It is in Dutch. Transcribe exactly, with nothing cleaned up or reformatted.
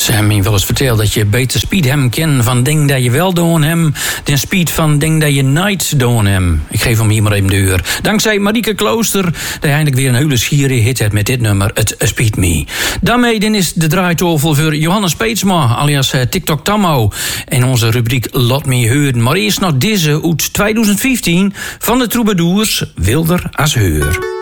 Ze hebben me wel eens verteld dat je beter speed hem kent van ding dat je wel doen hem, dan speed van ding dat je night doen hem. Ik geef hem hier maar even de deur. Dankzij Marieke Klooster, die eindelijk weer een hele schiere hit heeft met dit nummer, het Speed Me. Daarmee dan is de draaitafel voor Johannes Peetsma, alias TikTok Tammo. En onze rubriek Lot Me Heuren. Maar eerst nog deze uit twintig vijftien van de Troubadours, Wilder als Heur.